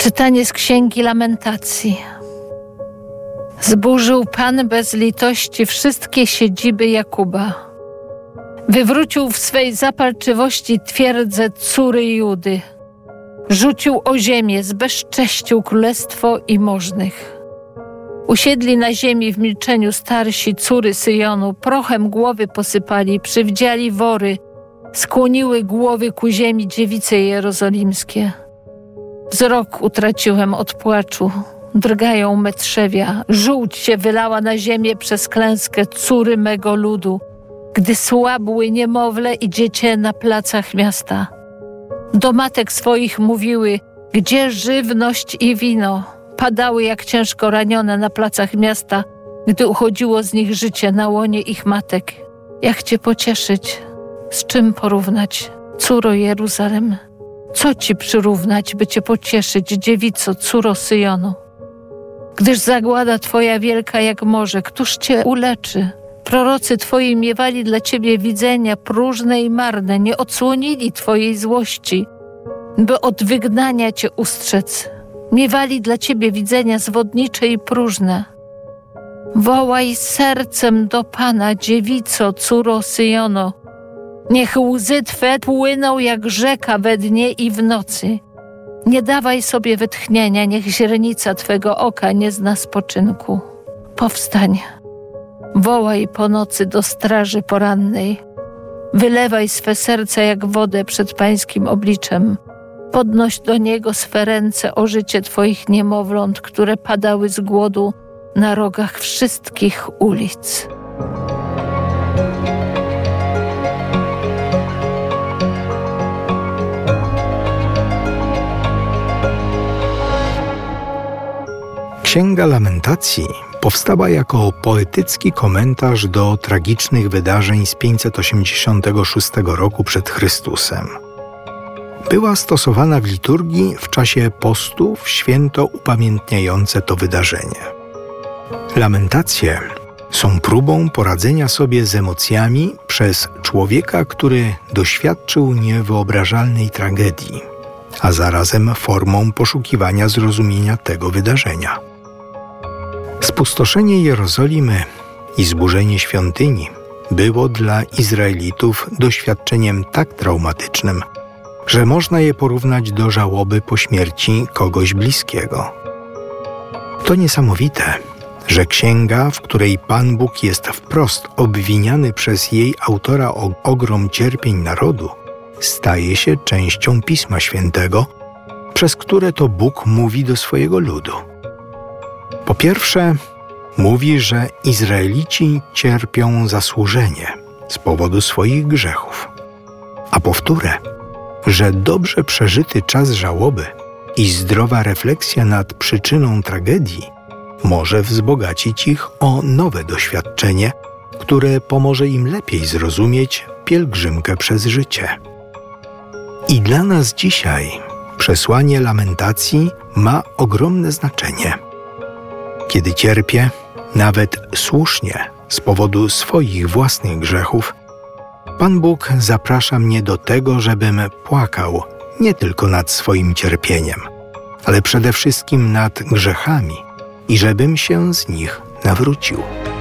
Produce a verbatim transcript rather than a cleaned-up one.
Czytanie z Księgi Lamentacji. Zburzył Pan bez litości wszystkie siedziby Jakuba. Wywrócił w swej zapalczywości twierdzę córy Judy. Rzucił o ziemię, zbezcześcił królestwo i możnych. Usiedli na ziemi w milczeniu starsi córy Syjonu, prochem głowy posypali, przywdziali wory, skłoniły głowy ku ziemi dziewice jerozolimskie. Wzrok utraciłem od płaczu, drgają me trzewia, żółć się wylała na ziemię przez klęskę córy mego ludu, gdy słabły niemowlę i dziecię na placach miasta. Do matek swoich mówiły, gdzie żywność i wino, padały jak ciężko ranione na placach miasta, gdy uchodziło z nich życie na łonie ich matek. Jak Cię pocieszyć? Z czym porównać, córo Jeruzalem? Co Ci przyrównać, by Cię pocieszyć, dziewico, córo Syjonu? Gdyż zagłada Twoja wielka jak morze, któż Cię uleczy? Prorocy Twoi miewali dla Ciebie widzenia próżne i marne, nie odsłonili Twojej złości, by od wygnania Cię ustrzec. Miewali dla Ciebie widzenia zwodnicze i próżne. Wołaj sercem do Pana, dziewico, córo Syjono. Niech łzy Twe płyną jak rzeka we dnie i w nocy. Nie dawaj sobie wytchnienia, niech źrenica Twego oka nie zna spoczynku. Powstań, wołaj po nocy do straży porannej. Wylewaj swe serce jak wodę przed Pańskim obliczem. Podnoś do Niego swe ręce o życie Twoich niemowląt, które padały z głodu na rogach wszystkich ulic. Księga Lamentacji powstała jako poetycki komentarz do tragicznych wydarzeń z pięćset osiemdziesiątego szóstego roku przed Chrystusem. Była stosowana w liturgii w czasie postu w święto upamiętniające to wydarzenie. Lamentacje są próbą poradzenia sobie z emocjami przez człowieka, który doświadczył niewyobrażalnej tragedii, a zarazem formą poszukiwania zrozumienia tego wydarzenia. Spustoszenie Jerozolimy i zburzenie świątyni było dla Izraelitów doświadczeniem tak traumatycznym, że można je porównać do żałoby po śmierci kogoś bliskiego. To niesamowite, że księga, w której Pan Bóg jest wprost obwiniany przez jej autora o ogrom cierpień narodu, staje się częścią Pisma Świętego, przez które to Bóg mówi do swojego ludu. Po pierwsze, mówi, że Izraelici cierpią zasłużenie z powodu swoich grzechów, a po wtóre, że dobrze przeżyty czas żałoby i zdrowa refleksja nad przyczyną tragedii może wzbogacić ich o nowe doświadczenie, które pomoże im lepiej zrozumieć pielgrzymkę przez życie. I dla nas dzisiaj przesłanie lamentacji ma ogromne znaczenie. Kiedy cierpię, nawet słusznie, z powodu swoich własnych grzechów, Pan Bóg zaprasza mnie do tego, żebym płakał nie tylko nad swoim cierpieniem, ale przede wszystkim nad grzechami i żebym się z nich nawrócił.